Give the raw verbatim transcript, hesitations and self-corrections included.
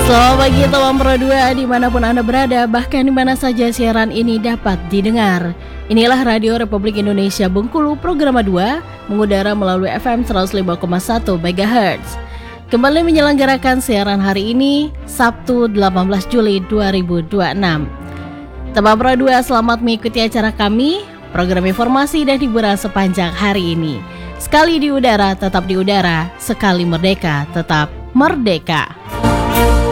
Selamat pagi teman Pro dua dimanapun Anda berada, bahkan di mana saja siaran ini dapat didengar. Inilah Radio Republik Indonesia Bengkulu Programa dua, mengudara melalui F M seratus lima koma satu megahertz. Kembali menyelenggarakan siaran hari ini, Sabtu delapan belas Juli dua ribu dua puluh enam. Teman Pro dua, selamat mengikuti acara kami, program informasi dan hiburan sepanjang hari ini. Sekali di udara, tetap di udara. Sekali merdeka, tetap merdeka.